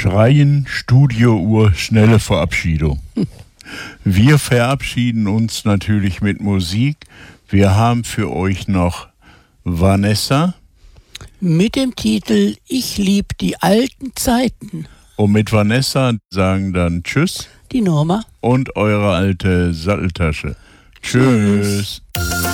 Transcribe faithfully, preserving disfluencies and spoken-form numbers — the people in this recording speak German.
Schreien, Studiouhr, schnelle Verabschiedung. Wir verabschieden uns natürlich mit Musik. Wir haben für euch noch Vanessa. Mit dem Titel Ich lieb die alten Zeiten. Und mit Vanessa sagen dann Tschüss. Die Norma. Und eure alte Satteltasche. Tschüss. Tschüss.